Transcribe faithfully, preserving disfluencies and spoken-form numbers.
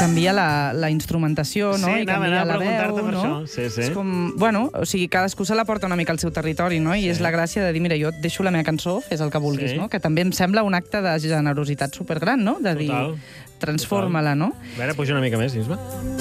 canvia la, la instrumentació, no? Sí, I anava, canvia anava a la veu, preguntar-te per no? això. Sí, sí. És com, bueno, o sigui, cadascú se la porta una mica al seu territori, no? I Sí. és la gràcia de dir, mira, jo et deixo la meva cançó, fes el que vulguis, Sí. no? Que també em sembla un acte de generositat supergran, no? De dir, Total. transforma-la, no? A veure, puja una mica més, Isma.